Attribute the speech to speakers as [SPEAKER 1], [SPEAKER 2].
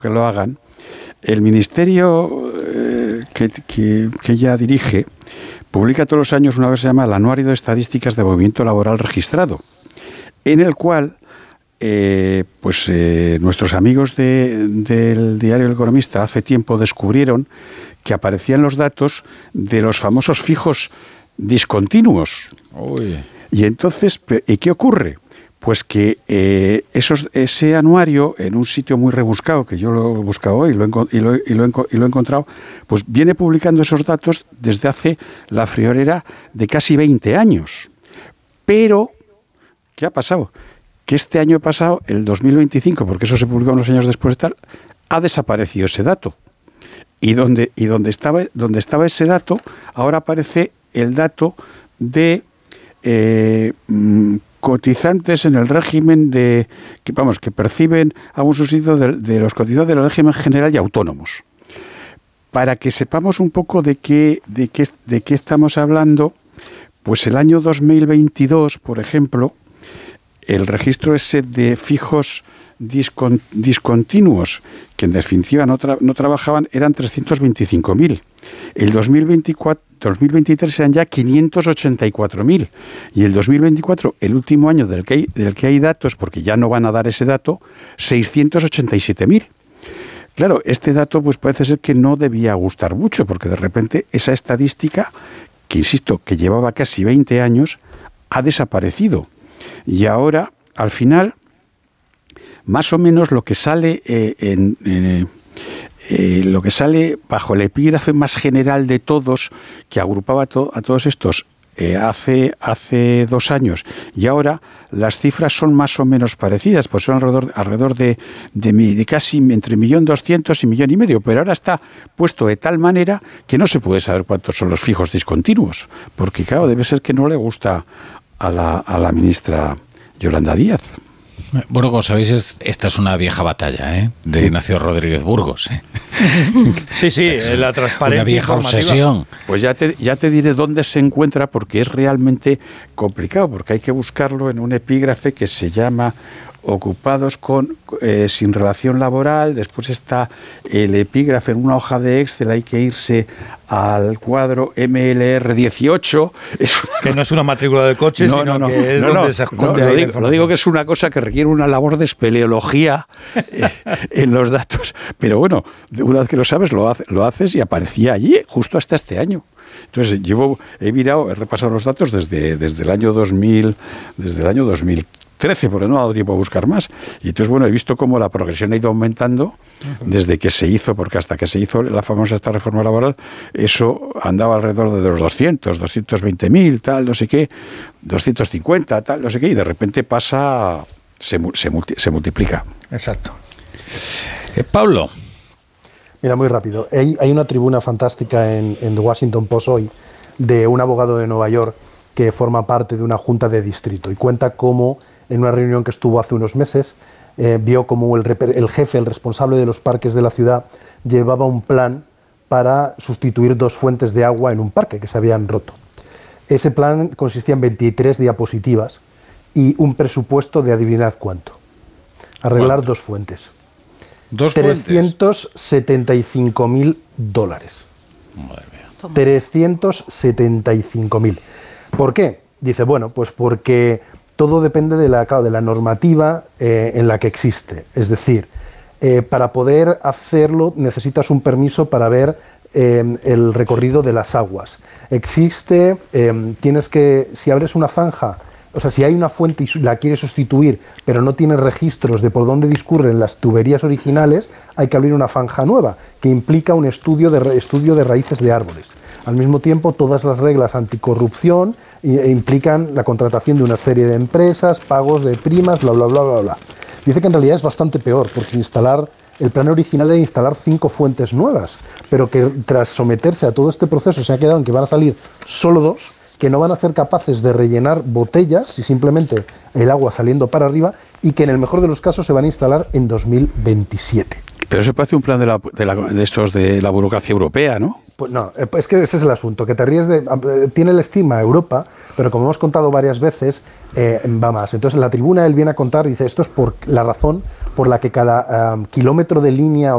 [SPEAKER 1] que lo hagan, el ministerio que ella dirige publica todos los años una vez se llama el Anuario de Estadísticas de Movimiento Laboral Registrado, en el cual nuestros amigos del diario El Economista hace tiempo descubrieron que aparecían los datos de los famosos fijos discontinuos. Uy. Y entonces, ¿qué ocurre? Pues que ese anuario, en un sitio muy rebuscado, que yo lo he buscado hoy y lo he encontrado, pues viene publicando esos datos desde hace la friolera de casi 20 años. Pero, ¿qué ha pasado? Que este año pasado, el 2025, porque eso se publicó unos años después de tal, ha desaparecido ese dato. Y donde estaba ese dato, ahora aparece el dato de cotizantes en el régimen que perciben algún subsidio de los cotizantes del régimen general y autónomos. Para que sepamos un poco de qué estamos hablando, pues el año 2022, por ejemplo, el registro ese de fijos discontinuos, que en definitiva no trabajaban, eran 325.000. El 2023 eran ya 584.000. Y el 2024, el último año del que hay datos, porque ya no van a dar ese dato, 687.000. Claro, este dato pues parece ser que no debía gustar mucho, porque de repente esa estadística, que insisto, que llevaba casi 20 años, ha desaparecido. Y ahora, al final, más o menos lo que sale lo que sale bajo el epígrafe más general de todos, que agrupaba a todos estos hace 2 años, y ahora las cifras son más o menos parecidas, pues son alrededor de casi entre 1.200.000 y 1,5 millones, pero ahora está puesto de tal manera que no se puede saber cuántos son los fijos discontinuos, porque claro, debe ser que no le gusta a la ministra Yolanda Díaz.
[SPEAKER 2] Bueno, como sabéis, esta es una vieja batalla, de Ignacio Rodríguez Burgos.
[SPEAKER 3] Sí, la transparencia.
[SPEAKER 2] Una vieja obsesión.
[SPEAKER 1] Pues ya te diré dónde se encuentra, porque es realmente complicado, porque hay que buscarlo en un epígrafe que se llama ocupados sin relación laboral. Después está el epígrafe en una hoja de Excel, hay que irse al cuadro MLR 18.
[SPEAKER 3] Que no es una matrícula de coche, sino que es donde se esconde ahí.
[SPEAKER 1] Lo digo que es una cosa que requiere una labor de espeleología en los datos. Pero bueno, una vez que lo sabes, lo haces y aparecía allí, justo hasta este año. Entonces he repasado los datos desde el año 2013, porque no ha dado tiempo a buscar más. Y entonces, bueno, he visto cómo la progresión ha ido aumentando desde que se hizo, porque hasta que se hizo la famosa esta reforma laboral, eso andaba alrededor de los 220.000, tal, no sé qué, 250, tal, no sé qué, y de repente se multiplica.
[SPEAKER 3] Exacto.
[SPEAKER 2] Pablo.
[SPEAKER 4] Mira, muy rápido. Hay una tribuna fantástica en The Washington Post hoy de un abogado de Nueva York que forma parte de una junta de distrito y cuenta cómo en una reunión que estuvo hace unos meses vio como el jefe, el responsable de los parques de la ciudad, llevaba un plan para sustituir 2 fuentes de agua en un parque que se habían roto. Ese plan consistía en 23 diapositivas y un presupuesto de adivinad cuánto. Arreglar ¿cuánto? 2 fuentes.
[SPEAKER 2] 2 fuentes.
[SPEAKER 4] $375.000.
[SPEAKER 2] Madre mía.
[SPEAKER 4] 375.000. ¿Por qué? Dice, bueno, pues porque todo depende de la normativa en la que existe. Es decir, para poder hacerlo necesitas un permiso para ver el recorrido de las aguas. Existe, si abres una zanja, o sea, si hay una fuente y la quieres sustituir, pero no tienes registros de por dónde discurren las tuberías originales, hay que abrir una zanja nueva, que implica un estudio de raíces de árboles. Al mismo tiempo, todas las reglas anticorrupción implican la contratación de una serie de empresas, pagos de primas, bla, bla, bla, bla, bla. Dice que en realidad es bastante peor, porque el plan original era instalar 5 fuentes nuevas, pero que tras someterse a todo este proceso se ha quedado en que van a salir solo 2, que no van a ser capaces de rellenar botellas y simplemente el agua saliendo para arriba, y que en el mejor de los casos se van a instalar en 2027.
[SPEAKER 1] Pero eso parece un plan de la burocracia europea, ¿no?
[SPEAKER 4] Pues no, es que ese es el asunto, que te ríes tiene el estigma Europa, pero como hemos contado varias veces, va más. Entonces en la tribuna él viene a contar, dice, esto es por la razón por la que cada kilómetro de línea